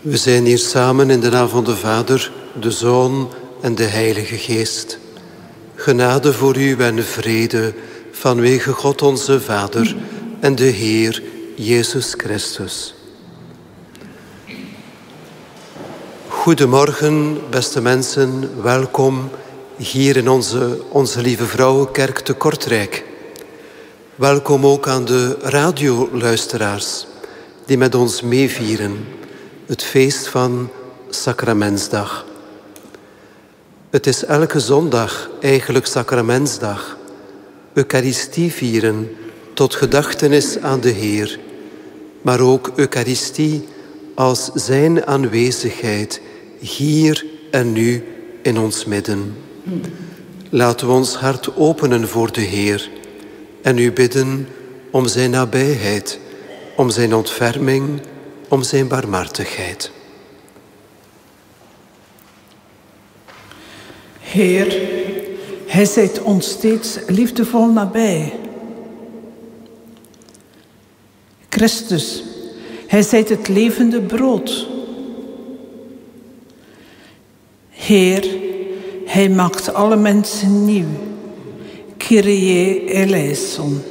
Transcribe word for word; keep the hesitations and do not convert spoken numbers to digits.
We zijn hier samen in de naam van de Vader, de Zoon en de Heilige Geest. Genade voor u en vrede vanwege God onze Vader en de Heer Jezus Christus. Goedemorgen, beste mensen, welkom hier in onze, onze Lieve Vrouwenkerk te Kortrijk. Welkom ook aan de radioluisteraars die met ons meevieren het feest van Sacramentsdag. Het is elke zondag eigenlijk Sacramentsdag. Eucharistie vieren tot gedachtenis aan de Heer, maar ook Eucharistie als zijn aanwezigheid hier en nu in ons midden. Laten we ons hart openen voor de Heer en u bidden om zijn nabijheid, om zijn ontferming, om zijn barmhartigheid. Heer, hij zijt ons steeds liefdevol nabij. Christus, hij zijt het levende brood. Heer, hij maakt alle mensen nieuw. Kyrie eleison.